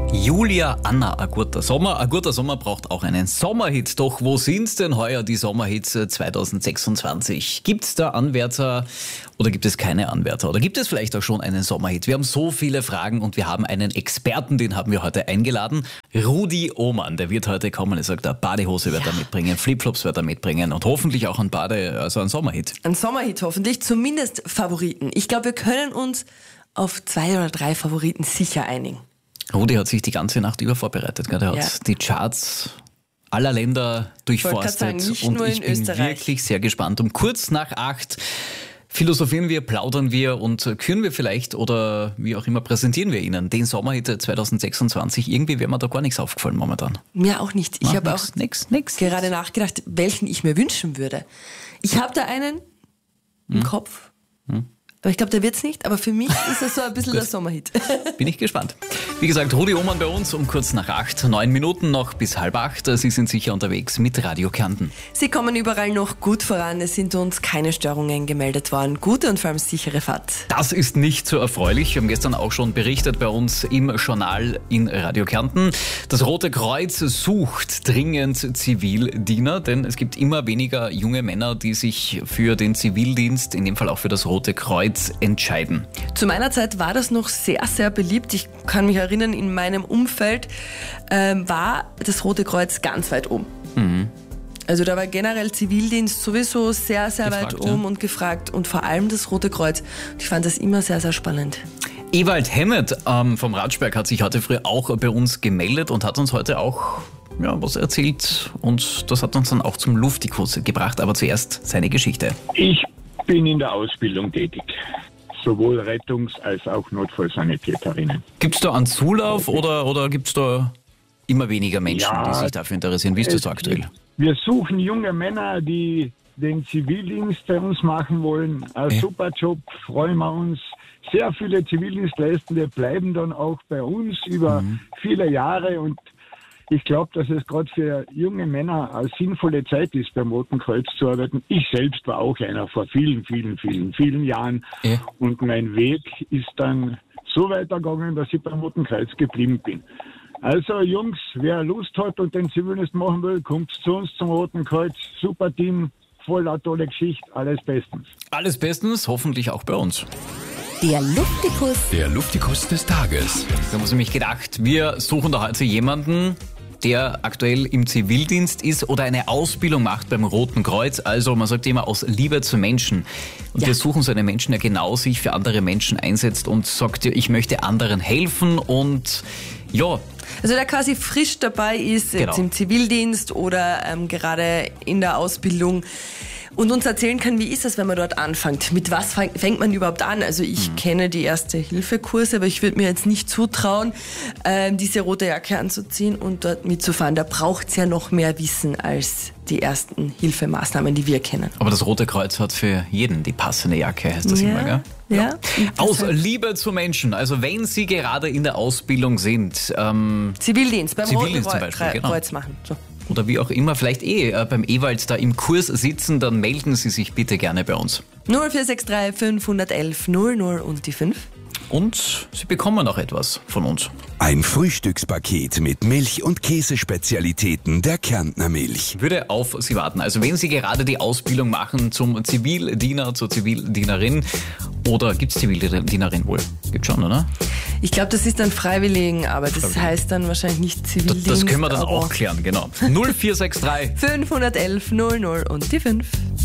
Julia Anna, ein guter Sommer. Ein guter Sommer braucht auch einen Sommerhit. Doch wo sind denn heuer die Sommerhits 2026? Gibt es da Anwärter oder gibt es keine Anwärter? Oder gibt es vielleicht auch schon einen Sommerhit? Wir haben so viele Fragen und wir haben einen Experten, den haben wir heute eingeladen. Rudi Ohmann, der wird heute kommen. Er sagt, eine Badehose wird er mitbringen, Flipflops wird er mitbringen und hoffentlich auch ein ein Sommerhit. Ein Sommerhit hoffentlich, zumindest Favoriten. Ich glaube, wir können uns auf 2 oder 3 Favoriten sicher einigen. Rudi hat sich die ganze Nacht über vorbereitet. Er hat die Charts aller Länder durchforstet und ich bin wirklich sehr gespannt. Um kurz nach 8 philosophieren wir, plaudern wir und küren wir vielleicht oder wie auch immer präsentieren wir Ihnen den Sommerhit 2026. Irgendwie wäre mir da gar nichts aufgefallen momentan. Mir auch nicht. Ich habe auch nix. gerade nachgedacht, welchen ich mir wünschen würde. Ich habe da einen im Kopf. Aber ich glaube, der wird's nicht. Aber für mich ist das so ein bisschen der Sommerhit. Bin ich gespannt. Wie gesagt, Rudi Ohmann bei uns um kurz nach 8. 9 Minuten noch bis 7:30. Sie sind sicher unterwegs mit Radio Kärnten. Sie kommen überall noch gut voran. Es sind uns keine Störungen gemeldet worden. Gute und vor allem sichere Fahrt. Das ist nicht so erfreulich. Wir haben gestern auch schon berichtet bei uns im Journal in Radio Kärnten. Das Rote Kreuz sucht dringend Zivildiener, denn es gibt immer weniger junge Männer, die sich für den Zivildienst, in dem Fall auch für das Rote Kreuz, entscheiden. Zu meiner Zeit war das noch sehr, sehr beliebt. Ich kann mich erinnern, in meinem Umfeld war das Rote Kreuz ganz weit oben. Also da war generell Zivildienst sowieso sehr, sehr weit oben und gefragt und vor allem das Rote Kreuz. Und ich fand das immer sehr, sehr spannend. Ewald Hemmet vom Ratschberg hat sich heute früh auch bei uns gemeldet und hat uns heute auch was erzählt und das hat uns dann auch zum Luftikus gebracht, aber zuerst seine Geschichte. Ich bin in der Ausbildung tätig, sowohl Rettungs- als auch Notfallsanitäterinnen. Gibt es da einen Zulauf oder gibt es da immer weniger Menschen, die sich dafür interessieren? Wie ist das so aktuell? Wir suchen junge Männer, die den Zivildienst bei uns machen wollen. Ein super Job, freuen wir uns. Sehr viele Zivildienstleistende bleiben dann auch bei uns über viele Jahre und ich glaube, dass es gerade für junge Männer eine sinnvolle Zeit ist, beim Roten Kreuz zu arbeiten. Ich selbst war auch einer vor vielen Jahren. Ja. Und mein Weg ist dann so weitergegangen, dass ich beim Roten Kreuz geblieben bin. Also Jungs, wer Lust hat und den Zivildienst machen will, kommt zu uns zum Roten Kreuz. Super Team, voller tolle Geschichte, alles bestens. Alles bestens, hoffentlich auch bei uns. Der Luftikus. Der Luftikus des Tages. Da haben wir nämlich gedacht, wir suchen da heute jemanden, der aktuell im Zivildienst ist oder eine Ausbildung macht beim Roten Kreuz. Also man sagt immer aus Liebe zu Menschen. Und wir suchen so einen Menschen, der genau sich für andere Menschen einsetzt und sagt, ich möchte anderen helfen und also der quasi frisch dabei ist, jetzt im Zivildienst oder gerade in der Ausbildung und uns erzählen kann, wie ist das, wenn man dort anfängt? Mit was fängt man überhaupt an? Also ich kenne die Erste-Hilfe-Kurse, aber ich würde mir jetzt nicht zutrauen, diese rote Jacke anzuziehen und dort mitzufahren. Da braucht es ja noch mehr Wissen als die ersten Hilfemaßnahmen, die wir kennen. Aber das Rote Kreuz hat für jeden die passende Jacke, heißt das immer, gell? Ja. Aus Liebe zu Menschen, also wenn Sie gerade in der Ausbildung sind. Zivildienst beim Roten Kreuz machen. So. Oder wie auch immer, vielleicht beim Ewald da im Kurs sitzen, dann melden Sie sich bitte gerne bei uns. 0463 511 00 und die 5. Und Sie bekommen noch etwas von uns. Ein Frühstückspaket mit Milch- und Käsespezialitäten der Kärntner Milch. Würde auf Sie warten. Also wenn Sie gerade die Ausbildung machen zum Zivildiener, zur Zivildienerin oder gibt es Zivildienerin wohl? Gibt schon, oder? Ich glaube, das ist dann Freiwilligenarbeit. Das heißt dann wahrscheinlich nicht Zivildienst. Das können wir dann auch klären, genau. 0463 511 00 und die 5.